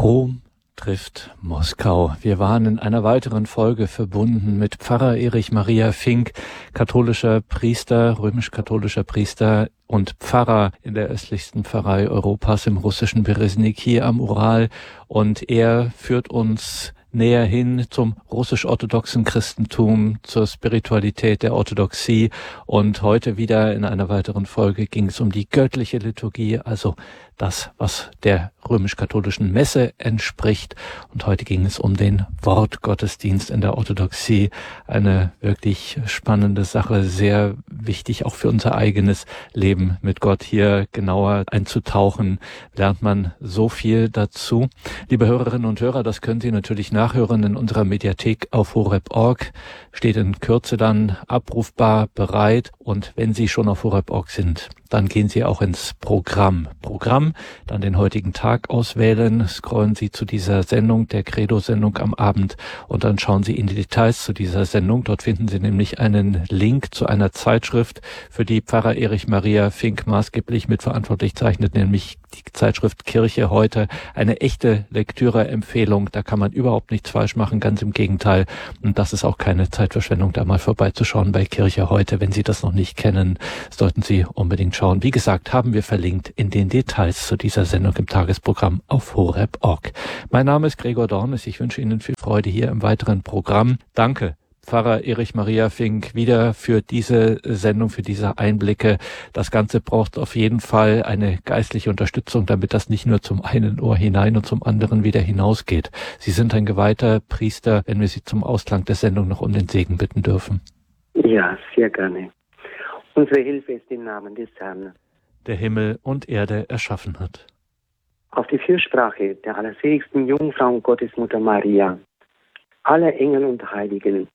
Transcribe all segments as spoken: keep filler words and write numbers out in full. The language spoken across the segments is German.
Rom trifft Moskau. Wir waren in einer weiteren Folge verbunden mit Pfarrer Erich Maria Fink, katholischer Priester, römisch-katholischer Priester und Pfarrer in der östlichsten Pfarrei Europas im russischen Berezniki am Ural. Und er führt uns näher hin zum russisch-orthodoxen Christentum, zur Spiritualität der Orthodoxie. Und heute wieder in einer weiteren Folge ging es um die göttliche Liturgie, also das, was der römisch-katholischen Messe entspricht. Und heute ging es um den Wortgottesdienst in der Orthodoxie. Eine wirklich spannende Sache, sehr wichtig auch für unser eigenes Leben mit Gott. Hier genauer einzutauchen, lernt man so viel dazu. Liebe Hörerinnen und Hörer, das können Sie natürlich nachhören in unserer Mediathek auf horeb punkt org. Steht in Kürze dann abrufbar bereit. Und wenn Sie schon auf horeb punkt org sind, dann gehen Sie auch ins Programm. Programm, dann den heutigen Tag auswählen, scrollen Sie zu dieser Sendung, der Credo-Sendung am Abend, und dann schauen Sie in die Details zu dieser Sendung. Dort finden Sie nämlich einen Link zu einer Zeitschrift, für die Pfarrer Erich Maria Fink maßgeblich mitverantwortlich zeichnet, nämlich die Zeitschrift Kirche heute. Eine echte Lektüre-Empfehlung, da kann man überhaupt nichts falsch machen, ganz im Gegenteil. Und das ist auch keine Zeitverschwendung, da mal vorbeizuschauen bei Kirche heute. Wenn Sie das noch nicht kennen, sollten Sie unbedingt schauen. Wie gesagt, haben wir verlinkt in den Details zu dieser Sendung im Tagesprogramm auf horeb punkt org. Mein Name ist Gregor Dornis. Ich wünsche Ihnen viel Freude hier im weiteren Programm. Danke, Pfarrer Erich Maria Fink, wieder für diese Sendung, für diese Einblicke. Das Ganze braucht auf jeden Fall eine geistliche Unterstützung, damit das nicht nur zum einen Ohr hinein und zum anderen wieder hinausgeht. Sie sind ein geweihter Priester, wenn wir Sie zum Ausklang der Sendung noch um den Segen bitten dürfen. Ja, sehr gerne. Unsere Hilfe ist im Namen des Herrn, der Himmel und Erde erschaffen hat. Auf die Fürsprache der allerseligsten Jungfrau und Gottesmutter Maria, aller Engel und Heiligen,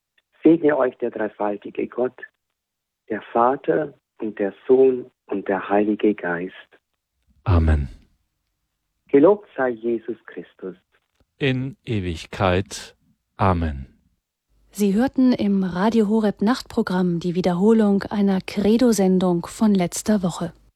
segne euch der dreifaltige Gott, der Vater und der Sohn und der Heilige Geist. Amen. Gelobt sei Jesus Christus. In Ewigkeit. Amen. Sie hörten im Radio Horeb Nachtprogramm die Wiederholung einer Credo-Sendung von letzter Woche.